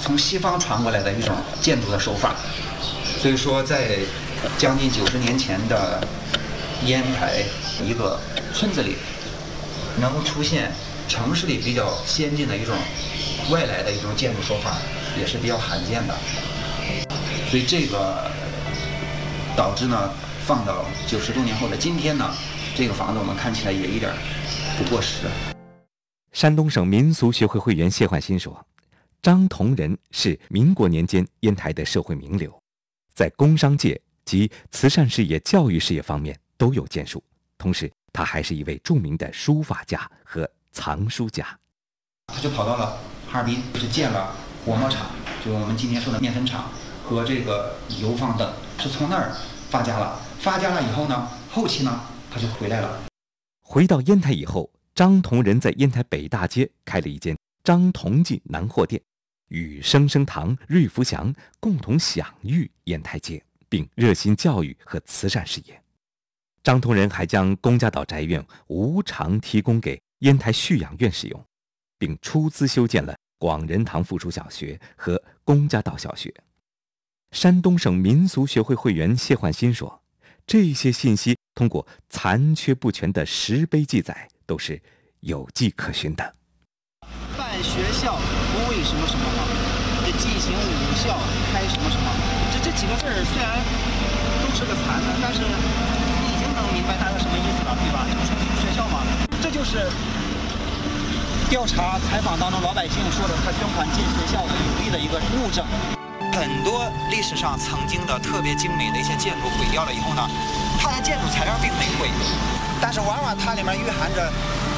从西方传过来的一种建筑的手法。所以说，在将近90年前的烟台一个村子里，能够出现城市里比较先进的一种外来的一种建筑手法，也是比较罕见的。所以这个导致呢，放到90多年后的今天呢，这个房子我们看起来也一点不过时。 山东省民俗学会会员谢焕新说，张同仁是民国年间烟台的社会名流，在工商界及慈善事业、教育事业方面都有建树，同时他还是一位著名的书法家和藏书家。 他就跑到了哈尔滨，是建了火磨厂，就我们今天说的面粉厂和这个油坊等，是从那儿发家了。发家了以后呢，后期呢他就回来了。 回到烟台以后，张同仁在烟台北大街开了一间张同记南货店，与生生堂、瑞福祥共同享誉烟台街，并热心教育和慈善事业。张同仁还将龚家岛宅院无偿提供给烟台蓄养院使用，并出资修建了广仁堂附属小学和龚家岛小学。山东省民俗学会会员谢焕新说，这些信息通过残缺不全的石碑记载都是有迹可循的。 办学校不为什么什么嘛，进行武校开什么什么，这几个字虽然都是个残的，但是你已经能明白大概什么意思了，对吧？就是学校嘛，这就是调查采访当中老百姓说的他捐款进学校的有力的一个物证。很多历史上曾经的特别精美的一些建筑毁掉了以后呢，它的建筑材料并没毁，但是往往它里面蕴含着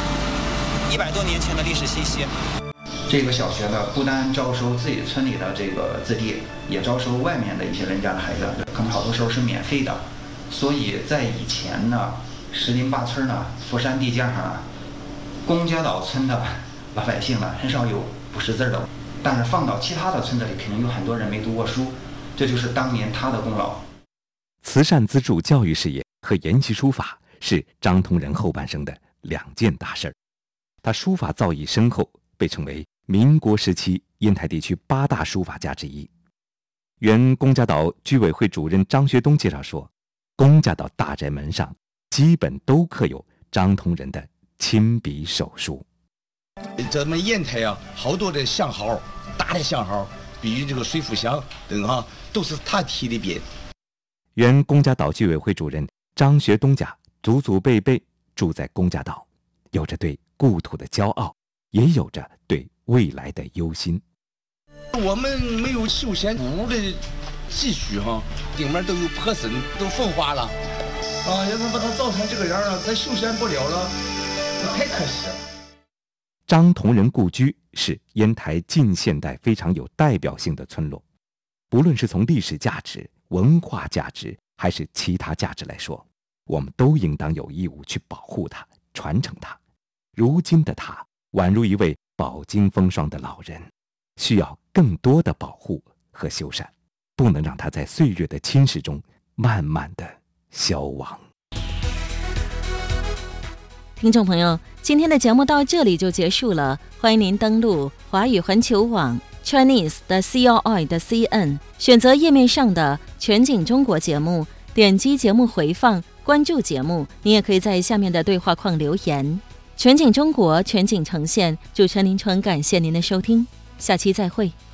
100多年前的历史信息。 这个小学呢，不单招收自己村里的这个子弟，也招收外面的一些人家的孩子，可能好多时候是免费的。所以在以前呢，石林坝村呢，佛山地界上啊，龚家岛村的老百姓呢，很少有不识字的。但是放到其他的村子里，肯定有很多人没读过书，这就是当年他的功劳。 慈善资助教育事业和研习书法是张同仁后半生的2件大事儿。他书法造诣深厚，被称为民国时期烟台地区8大书法家之一。原龚家岛居委会主任张学东介绍说，龚家岛大宅门上基本都刻有张同仁的亲笔手书。 咱们烟台啊，好多的相号，大的相号，比如这个水福祥等啊，都是他提的匾。 原龚家岛居委会主任张学东家祖祖辈辈住在龚家岛，有着对故土的骄傲，也有着对未来的忧心。 我们没有修仙屋的继续哈，顶面都有破损，都风化了啊！要是把它造成这个样了，咱修仙不了了，太可惜了。 张同仁故居是烟台近现代非常有代表性的村落，不论是从历史价值、文化价值还是其他价值来说，我们都应当有义务去保护它、传承它。如今的它宛如一位饱经风霜的老人，需要更多的保护和修缮，不能让它在岁月的侵蚀中慢慢的消亡。 听众朋友，今天的节目到这里就结束了，欢迎您登录华语环球网 Chinese.CRI.CN， 选择页面上的全景中国节目，点击节目回放，关注节目。您也可以在下面的对话框留言。全景中国，全景呈现，主持人林纯感谢您的收听，下期再会。